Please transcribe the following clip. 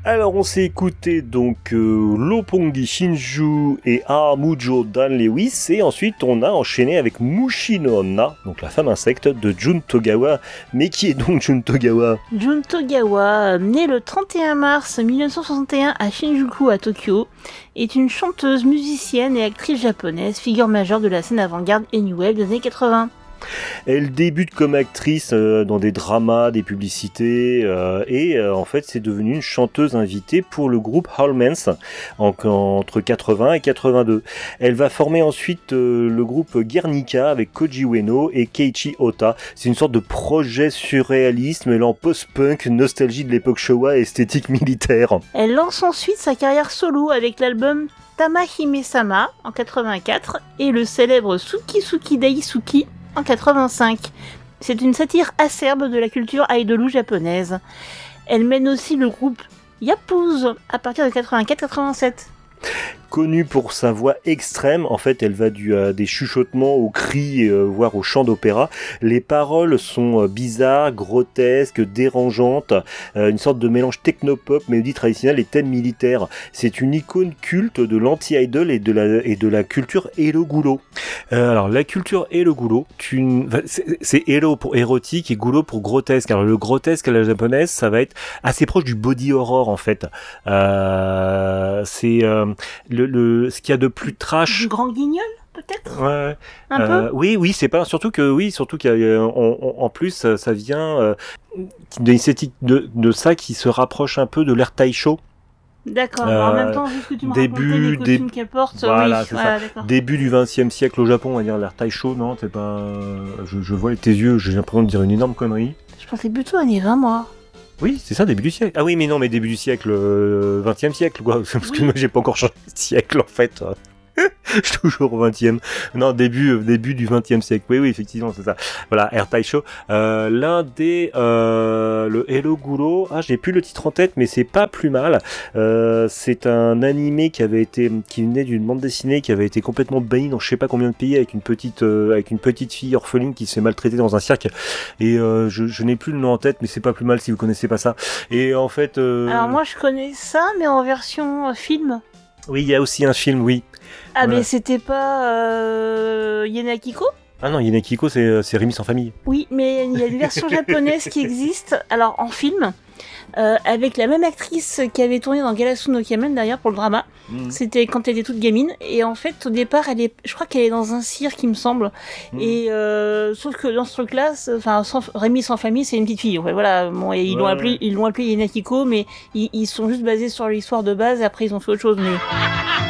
Alors on s'est écouté donc Lopongi Shinju et Aamujo Dan Lewis et ensuite on a enchaîné avec Mushi no Onna, donc la femme insecte de Jun Togawa. Mais qui est donc Jun Togawa ? Jun Togawa, née le 31 mars 1961 à Shinjuku à Tokyo, est une chanteuse, musicienne et actrice japonaise, figure majeure de la scène avant-garde et new wave des années 80. Elle débute comme actrice dans des dramas, des publicités et en fait c'est devenue une chanteuse invitée pour le groupe Hallmans entre 80 et 82. Elle va former ensuite le groupe Guernica avec Koji Ueno et Keiichi Ota. C'est une sorte de projet surréaliste mêlant post-punk, nostalgie de l'époque Showa et esthétique militaire. Elle lance ensuite sa carrière solo avec l'album Tamahime-sama en 84 et le célèbre Suki Suki Daisuki en 85. C'est une satire acerbe de la culture idolou japonaise. Elle mène aussi le groupe Yapuz à partir de 84-87. Connue pour sa voix extrême, en fait elle va des chuchotements aux cris, voire au chant d'opéra. Les paroles sont bizarres, grotesques, dérangeantes, une sorte de mélange technopop, mélodie traditionnelle et thème militaire. C'est une icône culte de l'anti-idol et de la culture hello-goulot. Alors la culture hello-goulot, c'est hello pour érotique et goulot pour grotesque. Alors le grotesque à la japonaise, ça va être assez proche du body horror en fait. C'est ce qu'il y a de plus trash. Du grand guignol peut-être. Ouais. Un peu. Oui, c'est pas surtout qu'il y a en plus ça vient d'une esthétique de ça qui se rapproche un peu de l'ère taisho. D'accord. En même temps, vu ce que tu me racontais, les costumes qu'elle porte, voilà, oui. C'est ça. D'accord. Début du XXe siècle au Japon, on va dire l'ère taisho, non, c'est pas. Je vois tes yeux, j'ai l'impression de dire une énorme connerie. Je pensais plutôt années 20 moi. Oui, c'est ça, début du siècle. Ah oui, mais non, mais début du siècle, 20e siècle, quoi. Parce que moi, j'ai pas encore changé de siècle, en fait. Je suis toujours au 20e. Non, début du 20e siècle. Oui, effectivement, c'est ça. Voilà, Air Taisho. L'un des, le Hello Goulot. Ah, j'ai plus le titre en tête, mais c'est pas plus mal. C'est un animé qui venait d'une bande dessinée qui avait été complètement banni dans je sais pas combien de pays avec une petite fille orpheline qui se fait maltraiter dans un cirque. Et, je n'ai plus le nom en tête, mais c'est pas plus mal si vous connaissez pas ça. Et en fait, Alors moi, je connais ça, mais en version film. Oui, il y a aussi un film, oui. Ah, voilà. Mais c'était pas Yenakiko ? Ah non, Yenakiko, c'est Rémi sans famille. Oui, mais il y a une version japonaise qui existe, alors en film, avec la même actrice qui avait tourné dans Galasu no Kamen d'ailleurs pour le drama. C'était quand elle était toute gamine, et en fait au départ je crois qu'elle est dans un cirque il me semble, et sauf que dans ce truc-là, Rémi sans famille c'est une petite fille. Ouais, voilà, bon, et ils l'ont appelé Yenakiko, mais ils sont juste basés sur l'histoire de base, et après ils ont fait autre chose, mais...